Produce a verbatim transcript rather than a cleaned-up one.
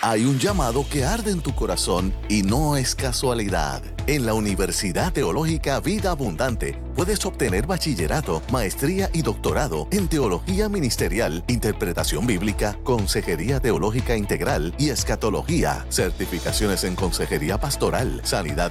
Hay un llamado que arde en tu corazón y no es casualidad. En la Universidad Teológica Vida Abundante puedes obtener bachillerato, maestría y doctorado en teología ministerial, interpretación bíblica, consejería teológica integral y escatología, certificaciones en consejería pastoral, sanidad